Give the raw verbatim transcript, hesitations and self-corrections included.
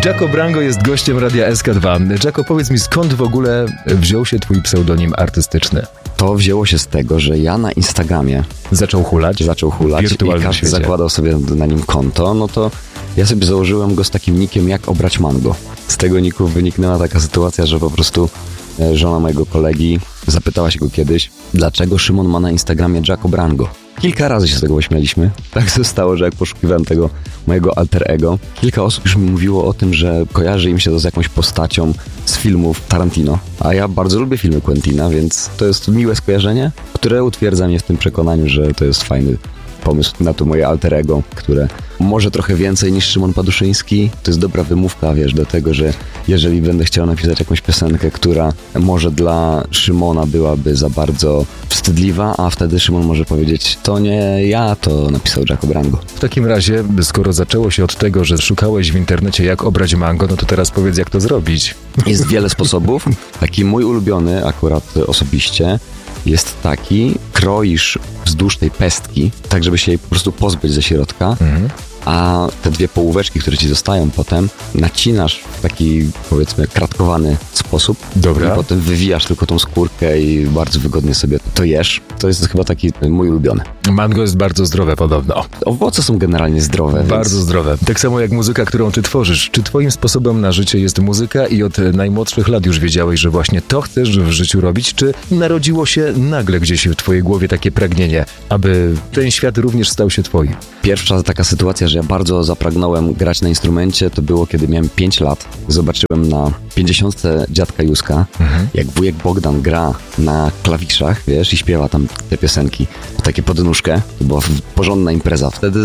Jaco Brango jest gościem Radia S K dwa. Jaco, powiedz mi, skąd w ogóle wziął się twój pseudonim artystyczny? To wzięło się z tego, że ja na Instagramie Zaczął hulać? Zaczął hulać i każdy świecie. zakładał sobie na nim konto, no to ja sobie założyłem go z takim nickiem jak obrać mango. Z tego nicku wyniknęła taka sytuacja, że po prostu żona mojego kolegi zapytała się go kiedyś, dlaczego Szymon ma na Instagramie Jaco Brango. Kilka razy się z tego pośmialiśmy. Tak zostało, że jak poszukiwałem tego mojego alter ego, kilka osób już mi mówiło o tym, że kojarzy im się to z jakąś postacią z filmów Tarantino. A ja bardzo lubię filmy Quentina, więc to jest miłe skojarzenie, które utwierdza mnie w tym przekonaniu, że to jest fajny pomysł na to moje alter ego, które może trochę więcej niż Szymon Paduszyński. To jest dobra wymówka, wiesz, do tego, że jeżeli będę chciał napisać jakąś piosenkę, która może dla Szymona byłaby za bardzo wstydliwa, a wtedy Szymon może powiedzieć, to nie ja, to napisał Jaco Brango. W takim razie, skoro zaczęło się od tego, że szukałeś w internecie jak obrać mango, no to teraz powiedz, jak to zrobić. Jest wiele sposobów. Taki mój ulubiony akurat osobiście jest taki, kroisz wzdłuż tej pestki, tak żeby się jej po prostu pozbyć ze środka, mhm. a te dwie połóweczki, które ci zostają potem, nacinasz w taki, powiedzmy, kratkowany sposób. Dobra. I potem wywijasz tylko tą skórkę i bardzo wygodnie sobie to jesz. To jest chyba taki mój ulubiony. Mango jest bardzo zdrowe podobno. Owoce są generalnie zdrowe. Bardzo więc... zdrowe. Tak samo jak muzyka, którą ty tworzysz. Czy twoim sposobem na życie jest muzyka i od najmłodszych lat już wiedziałeś, że właśnie to chcesz w życiu robić? Czy narodziło się nagle gdzieś w twojej głowie takie pragnienie, aby ten świat również stał się twoim? Pierwsza taka sytuacja, że ja bardzo zapragnąłem grać na instrumencie, to było, kiedy miałem pięć lat. Zobaczyłem na pięćdziesiątce dziadka Józka, mhm. jak wujek Bogdan gra na klawiszach, wiesz, i śpiewa tam te piosenki. Takie pod nóżkę. To była porządna impreza. Wtedy